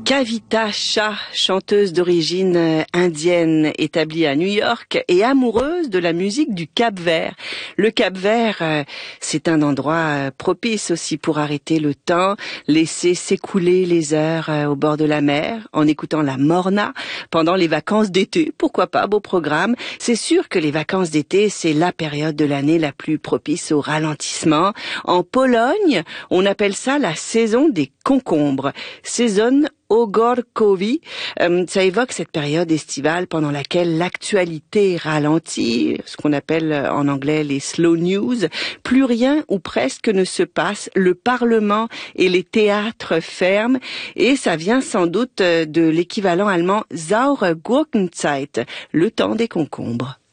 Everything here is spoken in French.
Kavita Shah, chanteuse d'origine indienne établie à New York et amoureuse de la musique du Cap-Vert. Le Cap-Vert, c'est un endroit propice aussi pour arrêter le temps, laisser s'écouler les heures au bord de la mer en écoutant la morna pendant les vacances d'été. Pourquoi pas, beau programme. C'est sûr que les vacances d'été, c'est la période de l'année la plus propice au ralentissement. En Pologne, on appelle ça la saison des concombres. Saison Ogórkowy, ça évoque cette période estivale pendant laquelle l'actualité ralentit, ce qu'on appelle en anglais les slow news. Plus rien ou presque ne se passe, le Parlement et les théâtres ferment et ça vient sans doute de l'équivalent allemand Saure Gurkenzeit, le temps des concombres.